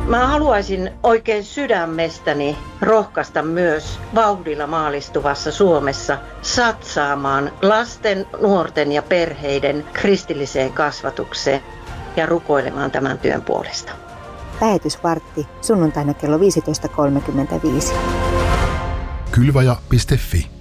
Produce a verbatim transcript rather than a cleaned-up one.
Mä haluaisin oikein sydämestäni rohkaista myös vauhdilla maalistuvassa Suomessa satsaamaan lasten, nuorten ja perheiden kristilliseen kasvatukseen ja rukoilemaan tämän työn puolesta. Lähetysvartti sunnuntaina kello viisitoista kolmekymmentäviisi. Kylvaja piste fi